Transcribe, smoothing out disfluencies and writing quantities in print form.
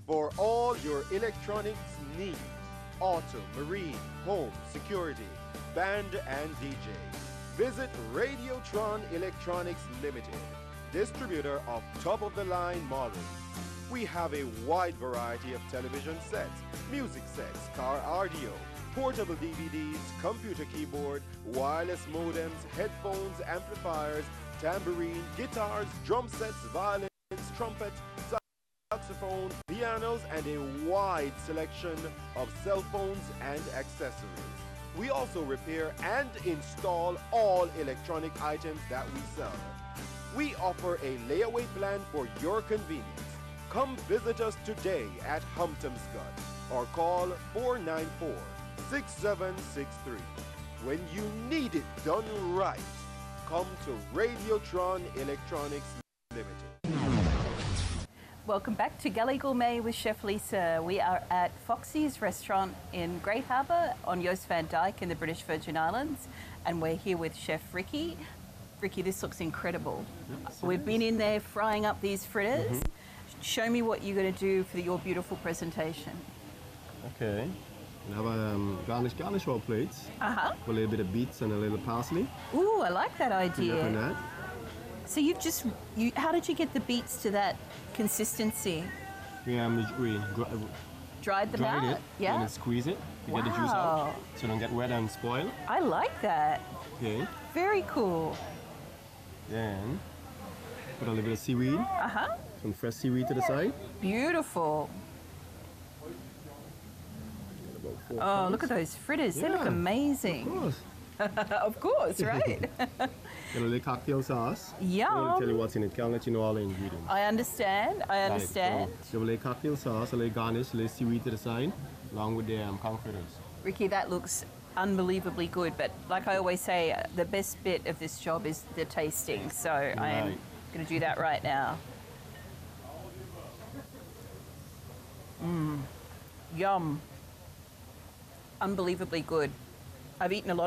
For all your electronics needs, auto, marine, home, security, band and DJ. Visit Radiotron Electronics Limited, distributor of top-of-the-line models. We have a wide variety of television sets, music sets, car audio, portable DVDs, computer keyboard, wireless modems, headphones, amplifiers, tambourine, guitars, drum sets, violins, trumpets, saxophone, pianos, and a wide selection of cell phones and accessories. We also repair and install all electronic items that we sell. We offer a layaway plan for your convenience. Come visit us today at Humptomscott or call 494-6763. When you need it done right, come to Radiotron Electronics Limited. Welcome back to Galley Gourmet with Chef Lisa. We are at Foxy's restaurant in Great Harbour on Joost van Dyke in the British Virgin Islands, and we're here with Chef Ricky. Ricky, this looks incredible. Yes, we've been in there frying up these fritters. Show me what you're going to do for your beautiful presentation. Okay. We have a garnish our plates with a little bit of beets and a little parsley. Ooh, I like that idea. That. So how did you get the beets to that consistency? We dried them out? It, yeah. And then squeeze it to get the juice out, so it don't get wet and spoil. I like that. Okay. Very cool. Then put a little bit of seaweed. Some fresh seaweed to the side. Beautiful. Oh, look at those fritters. They look amazing. Of course. Of course, right? Get a little cocktail sauce. Yum. I won't tell you what's in it. Can't let you know all the ingredients. I understand. Right, so a little cocktail sauce, a little garnish, a little seaweed to the side, along with the conch fritters. Ricky, that looks unbelievably good. But like I always say, the best bit of this job is the tasting. So I am going to do that right now. Yum. Unbelievably good. I've eaten a lot